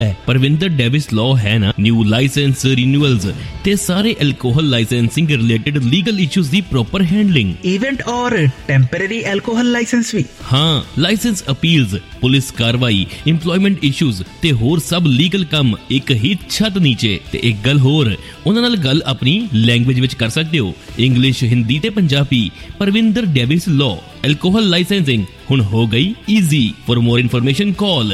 Parvinder Davis law है ना new licence renewals ते सारे alcohol licensing related legal issues दी प्रॉपर हैंडलिंग। इवेंट और टेम्परेरी अल्कोहल लाइसेंस भी। हाँ, लाइसेंस अपील्स, पुलिस कार्रवाई, इंप्लॉयमेंट इश्यूज ते होर सब लीगल काम एक ही छत नीचे। ते एक गल होर, उन्हां नाल गल अपनी लैंग्वेज विच कर सकदे हो, इंग्लिश, हिंदी ते Punjabi. Parvinder Davis law alcohol licensing हुण हो गई easy. For more information call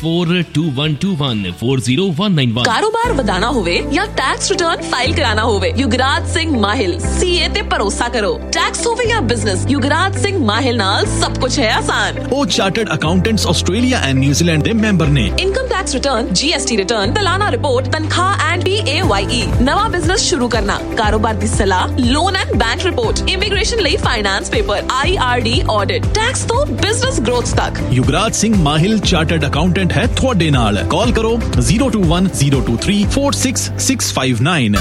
6421214091। कारोबार ਵਧਾਣਾ ਹੋਵੇ ਜਾਂ ਟੈਕਸ ਰਿਟਰਨ ਫਾਈਲ ਕਰਾਣਾ ਹੋਵੇ, ਯੁਗਰਾਜ ਸਿੰਘ ਮਾਹਿਲ ਸੀਏ ਤੇ ਭਰੋਸਾ ਕਰੋ। ਟੈਕਸ ਹੋਵੇ ਜਾਂ ਬਿਜ਼ਨਸ, ਯੁਗਰਾਜ ਸਿੰਘ ਮਾਹਿਲ ਨਾਲ ਸਭ ਕੁਝ ਹੈ ਆਸਾਨ। ਉਹ chartered accountants Australia and New Zealand ਦੇ ਮੈਂਬਰ ਨੇ। Income tax return, GST return, ਸਾਲਾਨਾ ਰਿਪੋਰਟ, ਤਨਖਾਹ ਐਂਡ PAYE, ਨਵਾਂ ਬਿਜ਼ਨਸ ਸ਼ੁਰੂ ਕਰਨਾ, ਕਾਰੋਬਾਰ ਦੀ ਸਲਾਹ, loan and bank report, immigration ਲਈ finance paper, IRD audit, tax ਤੋਂ ਬਿਜ਼ਨਸ ਗ੍ਰੋਥ ਤੱਕ। ਯੁਗਰਾਜ ਸਿੰਘ ਮਾਹਿਲ ਚਾਰਟਰਡ ਅਕਾਊਂਟੈਂਟ ਹੈ ਤੁਹਾਡੇ ਨਾਲ। ਕਾਲ ਕਰੋ 021-023-46659।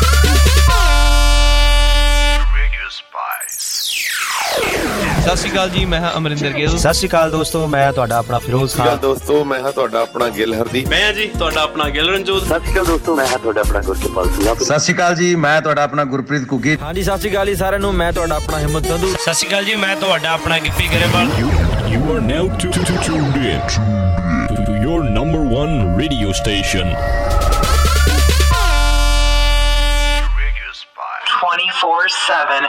ਸਤਿ ਸ਼੍ਰੀ ਅਕਾਲ ਜੀ, ਮੈਂ ਹਾਂ ਅਮਰਿੰਦਰ ਗਿੱਲ। ਸਤਿ ਸ਼੍ਰੀ ਅਕਾਲ ਦੋਸਤੋ, ਮੈਂ ਤੁਹਾਡਾ ਆਪਣਾ ਫਿਰੋਜ਼ ਖਾਨ। ਦੋਸਤੋ, ਮੈਂ ਹਾਂ ਤੁਹਾਡਾ ਆਪਣਾ ਗਿੱਲ ਹਰਦੀਪ। ਮੈਂ ਜੀ ਤੁਹਾਡਾ ਆਪਣਾ ਗਿੱਲ ਰਣਜੋਤ। ਸਤਿ ਸ਼੍ਰੀ ਅਕਾਲ ਦੋਸਤੋ, ਮੈਂ ਹਾਂ ਤੁਹਾਡਾ ਆਪਣਾ ਗੁਰਕਿਰਪਾਲ ਸਿੰਘ। ਸਤਿ ਸ਼੍ਰੀ ਅਕਾਲ ਜੀ, ਮੈਂ ਤੁਹਾਡਾ ਆਪਣਾ ਗੁਰਪ੍ਰੀਤ ਕੁੱਗੀ। ਹਾਂਜੀ, ਸਤਿ ਸ਼੍ਰੀ ਅਕਾਲ ਜੀ ਸਾਰਿਆਂ ਨੂੰ, ਮੈਂ ਤੁਹਾਡਾ ਆਪਣਾ ਹਿੰਮਤ ਸੰਧੂ। ਸਤਿ ਸ਼੍ਰੀ ਅਕਾਲ ਜੀ, ਮੈਂ ਤੁਹਾਡਾ ਆਪਣਾ Gippy Grewal. You are now tuned in to your number one radio station. 24/7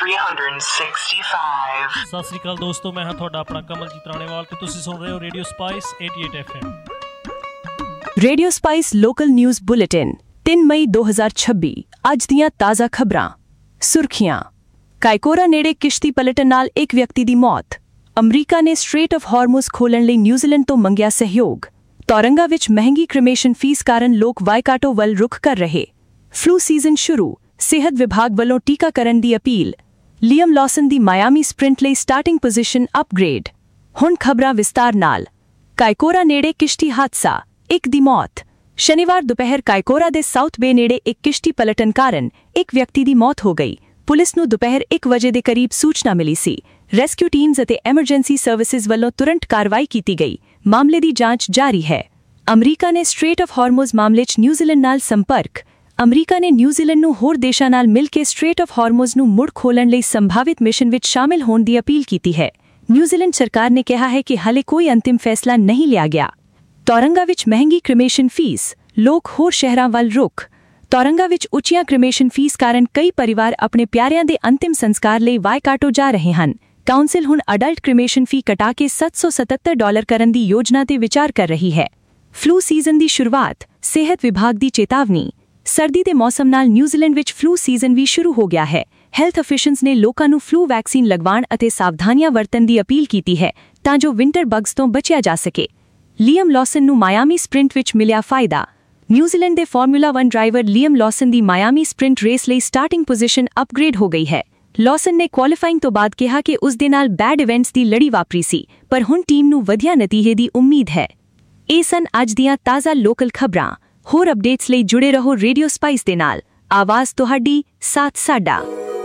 365। Sat Sri ਅਕਾਲ ਦੋਸਤੋ, ਮੈਂ ਹਾਂ ਤੁਹਾਡਾ ਆਪਣਾ ਕਮਲਜੀਤ ਰਾਣੇਵਾਲ ਤੇ ਤੁਸੀਂ ਸੁਣ ਰਹੇ ਹੋ radio spice 88 FM। Radio spice local news bulletin 3 ਮਈ 2026। ਅੱਜ ਦੀਆਂ ਤਾਜ਼ਾ ਖਬਰਾਂ। ਸੁਰਖੀਆਂ। ਕਾਇਕੋਰਾ ਨੇੜੇ ਕਿਸ਼ਤੀ ਪਲਟਣ ਨਾਲ ਇੱਕ ਵਿਅਕਤੀ ਦੀ ਮੌਤ। ਅਮਰੀਕਾ ਨੇ ਸਟ੍ਰੇਟ ਆਫ ਹਾਰਮੁਜ਼ ਖੋਲ੍ਹਣ ਲਈ ਨਿਊਜ਼ੀਲੈਂਡ ਤੋਂ ਮੰਗਿਆ ਸਹਿਯੋਗ। ਤੌਰੰਗਾ ਵਿੱਚ ਮਹਿੰਗੀ ਕ੍ਰਿਮੇਸ਼ਨ ਫੀਸ ਕਾਰਨ ਲੋਕ ਵਾਈਕਾਟੋ ਵੱਲ ਰੁਖ ਕਰ ਰਹੇ। ਫਲੂ ਸੀਜ਼ਨ ਸ਼ੁਰੂ, ਸਿਹਤ ਵਿਭਾਗ ਵੱਲੋਂ ਟੀਕਾਕਰਨ ਦੀ ਅਪੀਲ। ਲੀਅਮ ਲੌਸਨ ਦੀ ਮਾਇਆਮੀ ਸਪ੍ਰਿੰਟ ਲਈ ਸਟਾਰਟਿੰਗ ਪੋਜੀਸ਼ਨ ਅਪਗ੍ਰੇਡ। ਹੁਣ ਖਬਰਾਂ ਵਿਸਤਾਰ ਨਾਲ। ਕਾਇਕੋਰਾ ਨੇੜੇ ਕਿਸ਼ਤੀ ਹਾਦਸਾ, ਇੱਕ ਦੀ ਮੌਤ। ਸ਼ਨੀਵਾਰ ਦੁਪਹਿਰ ਕਾਇਕੋਰਾ ਦੇ ਸਾਊਥ ਬੇ ਨੇੜੇ ਇੱਕ ਕਿਸ਼ਤੀ ਪਲਟਣ ਕਾਰਨ ਇੱਕ ਵਿਅਕਤੀ ਦੀ ਮੌਤ ਹੋ ਗਈ। ਪੁਲਿਸ ਨੂੰ ਦੁਪਹਿਰ 1 ਵਜੇ ਦੇ ਕਰੀਬ ਸੂਚਨਾ ਮਿਲੀ ਸੀ। ਰੈਸਕਿਊ ਟੀਮਜ਼ ਅਤੇ ਐਮਰਜੈਂਸੀ ਸਰਵਿਸਿਜ਼ ਵੱਲੋਂ ਤੁਰੰਤ ਕਾਰਵਾਈ ਕੀਤੀ ਗਈ। ਮਾਮਲੇ ਦੀ ਜਾਂਚ ਜਾਰੀ ਹੈ। ਅਮਰੀਕਾ ਨੇ ਸਟ੍ਰੇਟ ਆਫ ਹਾਰਮੁਜ਼ ਮਾਮਲੇ 'ਚ ਨਿਊਜ਼ੀਲੈਂਡ ਨਾਲ ਸੰਪਰਕ। ਅਮਰੀਕਾ ਨੇ ਨਿਊਜ਼ੀਲੈਂਡ ਨੂੰ ਹੋਰ ਦੇਸ਼ਾਂ ਨਾਲ ਮਿਲ ਕੇ ਸਟ੍ਰੇਟ ਆਫ ਹਾਰਮੁਜ਼ ਨੂੰ ਮੁੜ ਖੋਲ੍ਹਣ ਲਈ ਸੰਭਾਵਿਤ ਮਿਸ਼ਨ ਵਿੱਚ ਸ਼ਾਮਿਲ ਹੋਣ ਦੀ ਅਪੀਲ ਕੀਤੀ ਹੈ। ਨਿਊਜ਼ੀਲੈਂਡ ਸਰਕਾਰ ਨੇ ਕਿਹਾ ਹੈ ਕਿ ਹਾਲੇ ਕੋਈ ਅੰਤਿਮ ਫੈਸਲਾ ਨਹੀਂ ਲਿਆ ਗਿਆ। ਤੌਰੰਗਾ ਵਿੱਚ ਮਹਿੰਗੀ ਕ੍ਰਿਮੇਸ਼ਨ ਫੀਸ, ਲੋਕ ਹੋਰ ਸ਼ਹਿਰਾਂ ਵੱਲ ਰੁਖ। ਤੌਰੰਗਾ ਵਿੱਚ ਉੱਚੀਆਂ ਕ੍ਰਿਮੇਸ਼ਨ ਫੀਸ ਕਾਰਨ ਕਈ ਪਰਿਵਾਰ ਆਪਣੇ ਪਿਆਰਿਆਂ ਦੇ ਅੰਤਿਮ ਸੰਸਕਾਰ ਲਈ ਵਾਈਕਾਟੋ ਜਾ ਰਹੇ ਹਨ। ਕਾਉਂਸਲ ਹੁਣ ਅਡਲਟ ਕ੍ਰਿਮੇਸ਼ਨ ਫੀ ਘਟਾ ਕੇ $777 ਕਰਨ ਦੀ ਯੋਜਨਾ ਤੇ ਵਿਚਾਰ ਕਰ ਰਹੀ ਹੈ। ਫਲੂ ਸੀਜ਼ਨ ਦੀ ਸ਼ੁਰੂਆਤ, ਸਿਹਤ ਵਿਭਾਗ ਦੀ ਚੇਤਾਵਨੀ। ਸਰਦੀ ਦੇ ਮੌਸਮ ਨਾਲ ਨਿਊਜ਼ੀਲੈਂਡ ਵਿੱਚ ਫਲੂ ਸੀਜ਼ਨ ਵੀ ਸ਼ੁਰੂ ਹੋ ਗਿਆ ਹੈ। ਹੈਲਥ ਅਫੀਸ਼ੀਅਲਸ ਨੇ ਲੋਕਾਂ ਨੂੰ ਫਲੂ ਵੈਕਸੀਨ ਲਗਵਾਉਣ ਅਤੇ ਸਾਵਧਾਨੀਆਂ ਵਰਤਣ ਦੀ ਅਪੀਲ ਕੀਤੀ ਹੈ ਤਾਂ ਜੋ ਵਿੰਟਰ ਬਗਸ ਤੋਂ ਬਚਿਆ ਜਾ ਸਕੇ। ਲੀਅਮ ਲੌਸਨ ਨੂੰ ਮਾਇਆਮੀ ਸਪ੍ਰਿੰਟ ਵਿੱਚ ਮਿਲਿਆ ਫਾਇਦਾ। ਨਿਊਜ਼ੀਲੈਂਡ ਦੇ ਫਾਰਮੂਲਾ 1 ਡਰਾਈਵਰ ਲੀਅਮ ਲੌਸਨ ਦੀ ਮਾਇਆਮੀ ਸਪ੍ਰਿੰਟ ਰੇਸ ਲਈ ਸਟਾਰਟਿੰਗ ਪੋਜੀਸ਼ਨ ਅਪਗ੍ਰੇਡ ਹੋ ਗਈ ਹੈ। ਲੌਸਨ ਨੇ ਕੁਆਲੀਫਾਈਂਗ ਤੋਂ ਬਾਅਦ ਕਿਹਾ ਕਿ ਉਸ ਦੇ ਨਾਲ ਬੈਡ ਇਵੈਂਟਸ ਦੀ ਲੜੀ ਵਾਪਰੀ ਸੀ, ਪਰ ਹੁਣ ਟੀਮ ਨੂੰ ਵਧੀਆ ਨਤੀਜੇ ਦੀ ਉਮੀਦ ਹੈ। ਇਹ ਸਨ ਅੱਜ ਦੀਆਂ ਤਾਜ਼ਾ ਲੋਕਲ ਖਬਰਾਂ। ਹੋਰ ਅਪਡੇਟਸ ਲਈ ਜੁੜੇ ਰਹੋ ਰੇਡੀਓ ਸਪਾਈਸ ਦੇ ਨਾਲ। ਆਵਾਜ਼ ਤੁਹਾਡੀ, ਸਾਥ ਸਾਡਾ।